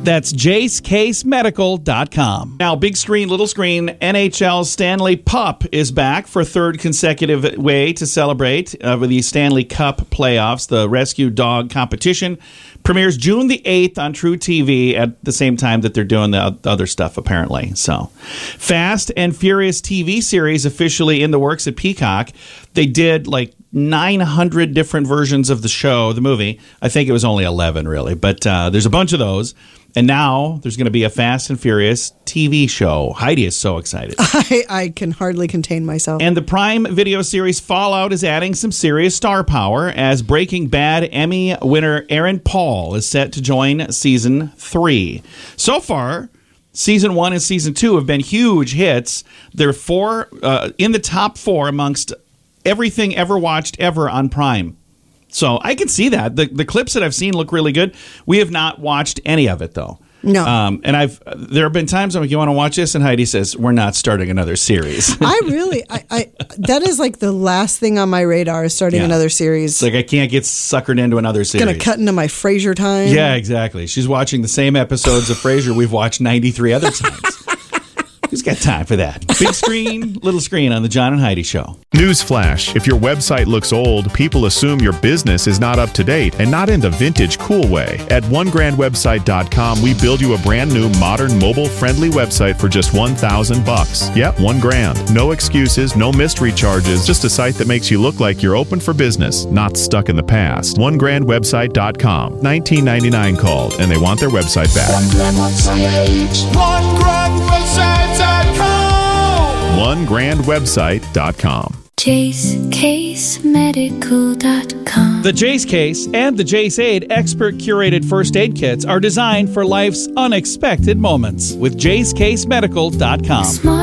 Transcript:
That's JaceCaseMedical.com. Now, big screen, little screen, NHL Stanley Pup is back for a third consecutive way to celebrate with the Stanley Cup playoffs. The rescue dog competition premieres June the 8th on True TV at the same time that they're doing the other stuff, apparently. So, Fast and Furious TV series officially in the works at Peacock. They did like 900 different versions of the show, the movie. I think it was only 11, really. But there's a bunch of those. And now there's going to be a Fast and Furious TV show. Heidi is so excited. I can hardly contain myself. And the Prime Video series Fallout is adding some serious star power as Breaking Bad Emmy winner Aaron Paul is set to join Season 3. So far, Season 1 and Season 2 have been huge hits. They're in the top 4 amongst everything ever watched ever on Prime. So I can see that. The clips that I've seen look really good. We have not watched any of it, though. No. And there have been times I'm like, you want to watch this? And Heidi says, we're not starting another series. That is like the last thing on my radar is starting another series. It's like I can't get suckered into another series. Going to cut into my Frasier time. Yeah, exactly. She's watching the same episodes of Frasier we've watched 93 other times. Who's got time for that? Big screen, little screen on the John and Heidi Show. Newsflash: if your website looks old, people assume your business is not up to date and not in the vintage cool way. At onegrandwebsite.com, we build you a brand new, modern, mobile-friendly website for just $1,000. Yep, $1,000. No excuses, no mystery charges, just a site that makes you look like you're open for business, not stuck in the past. Onegrandwebsite.com. $19.99 called, and they want their website back. OneGrandWebsite.com. JaceCaseMedical.com. The Jace Case and the Jace Aid expert curated first aid kits are designed for life's unexpected moments with JaceCaseMedical.com.